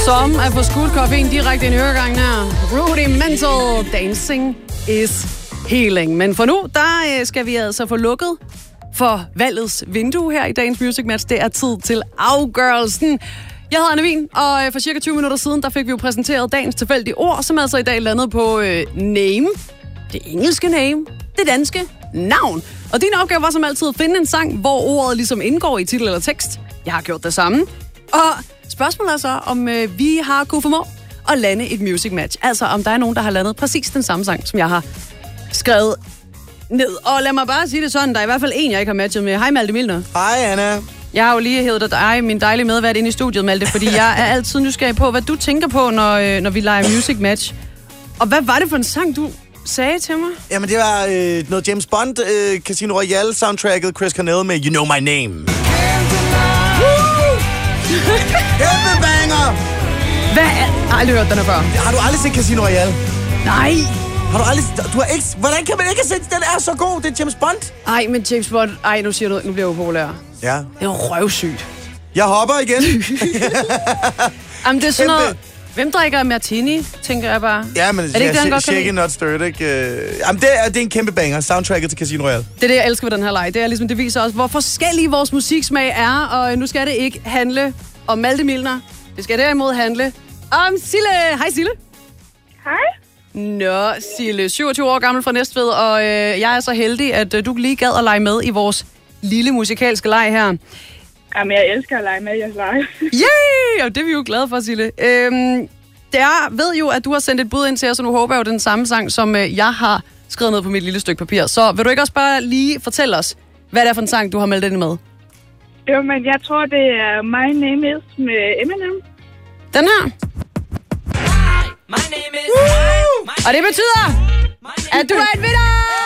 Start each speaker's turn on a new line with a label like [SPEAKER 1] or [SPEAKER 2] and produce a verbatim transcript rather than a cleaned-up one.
[SPEAKER 1] Som at få skudt koffein direkte ind i øregangen her. Rudimental dancing is healing. Men for nu, der skal vi altså få lukket for valgets vindue her i dagens Music Match. Det er tid til afgørelsen. Jeg hedder Anne Wien, og for cirka tyve minutter siden, der fik vi jo præsenteret dagens tilfældige ord, som altså i dag landede på øh, name, det engelske name, det danske navn. Og din opgave var som altid at finde en sang, hvor ordet ligesom indgår i titel eller tekst. Jeg har gjort det samme. Og spørgsmålet er så, om øh, vi har kunne formå at lande et Music Match. Altså om der er nogen, der har landet præcis den samme sang, som jeg har skrevet ned. Og lad mig bare sige det sådan, der er i hvert fald en, jeg ikke har matchet med. Hej Malte Milner.
[SPEAKER 2] Hej Anna.
[SPEAKER 1] Jeg har jo lige hævet dig, min dejlige medvært, ind i studiet, Malte, fordi jeg er altid nysgerrig på, hvad du tænker på, når, når vi leger Music Match. Og hvad var det for en sang, du sagde til mig?
[SPEAKER 2] Jamen, det var øh, noget James Bond, øh, Casino Royale soundtracket, Chris Cornell med You Know My Name. Kæmpe banger!
[SPEAKER 1] Hvad er... Jeg har aldrig hørt den her før.
[SPEAKER 2] Har du aldrig set Casino Royale?
[SPEAKER 1] Nej.
[SPEAKER 2] Har du aldrig... Du har ikke... Hvordan kan man ikke have set, den er så god? Det er James Bond.
[SPEAKER 1] Ej, men James Bond... Ej, nu siger du, nu bliver jeg upopulær.
[SPEAKER 2] Ja.
[SPEAKER 1] Det er jo røvsygt.
[SPEAKER 2] Jeg hopper igen.
[SPEAKER 1] Jamen, det er sådan noget... Hvem drikker martini, tænker jeg bare.
[SPEAKER 2] Ja, men
[SPEAKER 1] er det ikke
[SPEAKER 2] ja,
[SPEAKER 1] det, han
[SPEAKER 2] shake it, not stirred, ikke? Uh, jamen, det er, det er en kæmpe banger. Soundtracket til Casino Royale.
[SPEAKER 1] Det er det, jeg elsker ved den her leg. Det er ligesom, det viser os, hvor forskellige vores musiksmag er. Og nu skal det ikke handle om Malte Milner. Det skal derimod handle om Sille. Hej, Sille.
[SPEAKER 3] Hej.
[SPEAKER 1] Nå, Sille. syvogtyve år gammel fra Næstved, og øh, jeg er så heldig, at øh, du lige gad at lege med i vores lille musikalske leg her.
[SPEAKER 3] Jamen, jeg elsker at lege med jeres lege.
[SPEAKER 1] Yay! Og det er vi jo glade for, Sille. Øhm, jeg ved jo, at du har sendt et bud ind til os, og nu håber jeg jo den samme sang, som øh, jeg har skrevet ned på mit lille stykke papir. Så vil du ikke også bare lige fortælle os, hvad det er for en sang, du har meldt ind med?
[SPEAKER 3] Jo, men jeg tror, det er My Name Is med Eminem.
[SPEAKER 1] Den her.
[SPEAKER 4] My name is...
[SPEAKER 1] Og det betyder, at du er en vinder!